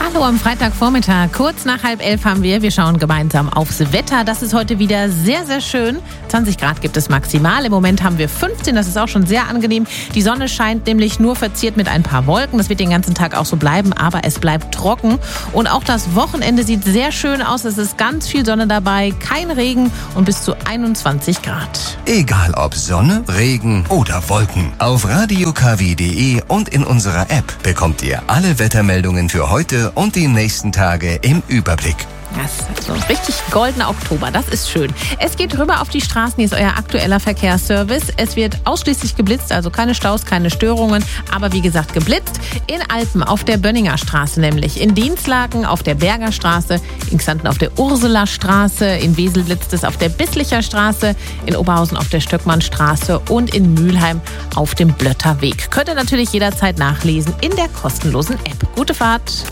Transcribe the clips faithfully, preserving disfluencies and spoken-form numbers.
Hallo am Freitagvormittag. Kurz nach halb elf haben wir. Wir schauen gemeinsam aufs Wetter. Das ist heute wieder sehr, sehr schön. zwanzig Grad gibt es maximal. Im Moment haben wir fünfzehn. Das ist auch schon sehr angenehm. Die Sonne scheint nämlich nur verziert mit ein paar Wolken. Das wird den ganzen Tag auch so bleiben. Aber es bleibt trocken. Und auch das Wochenende sieht sehr schön aus. Es ist ganz viel Sonne dabei. Kein Regen und bis zu einundzwanzig Grad. Egal ob Sonne, Regen oder Wolken. Auf radio k w punkt d e und in unserer App bekommt ihr alle Wettermeldungen für heute und die nächsten Tage im Überblick. Das ist so ein richtig goldener Oktober, das ist schön. Es geht rüber auf die Straßen, hier ist euer aktueller Verkehrsservice. Es wird ausschließlich geblitzt, also keine Staus, keine Störungen, aber wie gesagt geblitzt. In Alpen auf der Bönninger Straße nämlich, in Dinslaken auf der Berger Straße, in Xanten auf der Ursulastraße, in Wesel blitzt es auf der Bisslicher Straße, in Oberhausen auf der Stöckmannstraße und in Mülheim auf dem Blötterweg. Könnt ihr natürlich jederzeit nachlesen in der kostenlosen App. Gute Fahrt!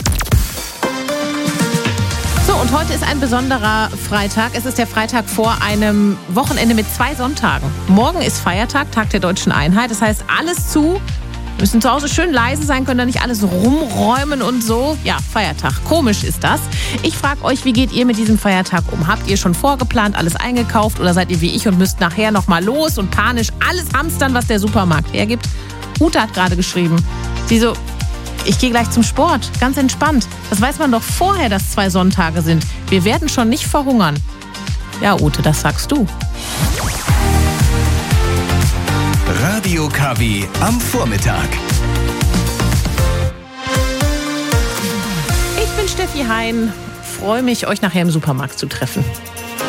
So, und heute ist ein besonderer Freitag. Es ist der Freitag vor einem Wochenende mit zwei Sonntagen. Morgen ist Feiertag, Tag der Deutschen Einheit. Das heißt, alles zu. Wir müssen zu Hause schön leise sein, können da nicht alles rumräumen und so. Ja, Feiertag. Komisch ist das. Ich frage euch, wie geht ihr mit diesem Feiertag um? Habt ihr schon vorgeplant, alles eingekauft oder seid ihr wie ich und müsst nachher nochmal los und panisch alles hamstern, was der Supermarkt hergibt? Ute hat gerade geschrieben. Sie so... Ich gehe gleich zum Sport, ganz entspannt. Das weiß man doch vorher, dass zwei Sonntage sind. Wir werden schon nicht verhungern. Ja, Ute, das sagst du. Radio K W am Vormittag. Ich bin Steffi Hein. Freue mich, euch nachher im Supermarkt zu treffen.